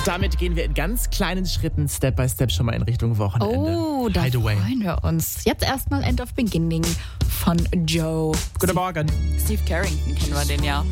damit gehen wir in ganz kleinen Schritten, Step by Step, schon mal in Richtung Wochenende. Oh, da freuen wir uns. Jetzt erstmal End of Beginning von Joe. Guten Morgen. Steve Carrington kennen wir den ja.